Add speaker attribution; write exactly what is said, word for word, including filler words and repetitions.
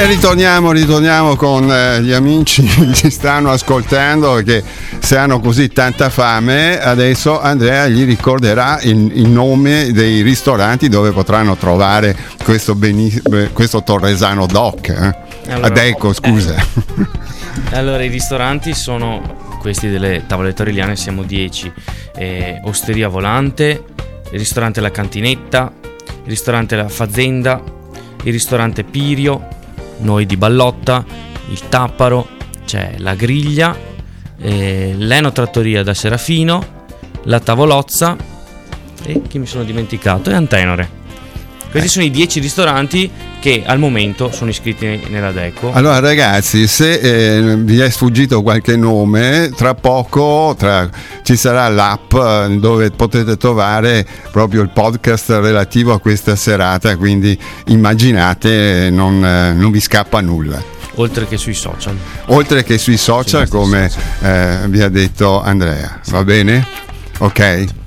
Speaker 1: E ritorniamo, ritorniamo con eh, gli amici che ci stanno ascoltando, perché se hanno così tanta fame, adesso Andrea gli ricorderà il, il nome dei ristoranti dove potranno trovare questo, beni- questo torresano doc. Eh?
Speaker 2: Allora,
Speaker 1: Adeco, scusa.
Speaker 2: Eh, allora, i ristoranti sono questi delle tavole torrigliane, siamo dieci. Eh, Osteria Volante, il ristorante La Cantinetta, il ristorante La Fazenda, il ristorante Pirio, noi di Ballotta, il Tapparo, c'è la Griglia, eh, l'Enotrattoria da Serafino, la Tavolozza e chi mi sono dimenticato? E Antenore. Questi sono i dieci ristoranti che al momento sono iscritti nella Deco.
Speaker 1: Allora ragazzi, se eh, vi è sfuggito qualche nome, tra poco tra, ci sarà l'app dove potete trovare proprio il podcast relativo a questa serata, quindi immaginate, non, eh, non vi scappa nulla.
Speaker 2: Oltre che sui social.
Speaker 1: Oltre che sui social, come eh, vi ha detto Andrea. Va bene? Ok.